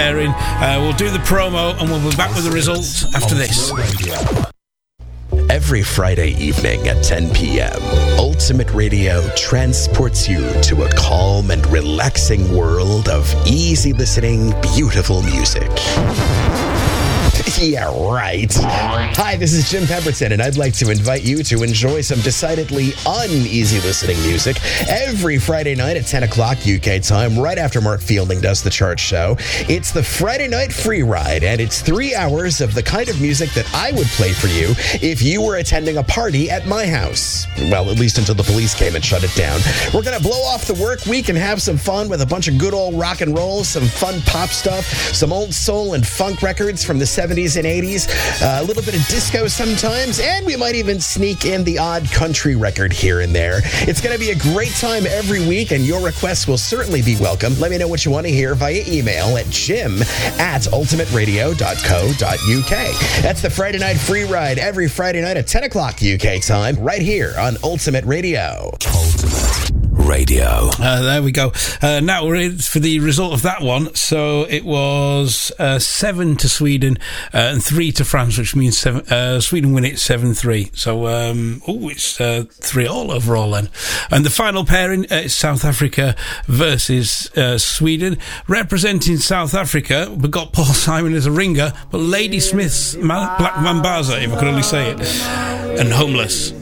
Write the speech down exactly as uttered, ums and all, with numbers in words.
pairing. Uh, we'll do the promo and we'll be back with the results after this. Every Friday evening at ten p.m., Ultimate Radio transports you to a calm and relaxing world of easy listening, beautiful music. Yeah, right. Hi, this is Jim Pemberton, and I'd like to invite you to enjoy some decidedly uneasy listening music every Friday night at ten o'clock U K time, right after Mark Fielding does the chart show. It's the Friday Night Free Ride, and it's three hours of the kind of music that I would play for you if you were attending a party at my house. Well, at least until the police came and shut it down. We're going to blow off the work week and have some fun with a bunch of good old rock and roll, some fun pop stuff, some old soul and funk records from the seventies and eighties, uh, a little bit of disco sometimes, and we might even sneak in the odd country record here and there. It's going to be a great time every week, and your requests will certainly be welcome. Let me know what you want to hear via email at jim at ultimate radio dot co dot uk. That's the Friday Night Free Ride every Friday night at ten o'clock U K time, right here on Ultimate Radio. Ultimate Radio. Uh, there we go. Uh, now we're in for the result of that one. So it was uh, seven to Sweden uh, and three to France, which means seven, uh, Sweden win it seven three. So, um, oh, it's uh, three all overall then. And the final pairing uh, is South Africa versus uh, Sweden. Representing South Africa, we've got Paul Simon as a ringer, but Lady Smith's Ma- Black Mambaza, if I could only say it, and Homeless.